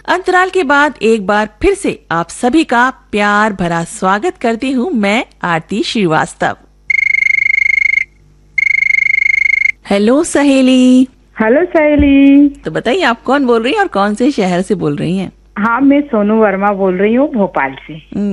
अंतराल के बाद एक बार फिर से आप सभी का प्यार भरा स्वागत करती हूँ मैं आरती श्रीवास्तव। हेलो सहेली। हेलो सहेली। तो बताइए आप कौन बोल रही हैं और कौन से शहर से बोल रही हैं? हाँ, मैं सोनू वर्मा बोल रही हूँ भोपाल से।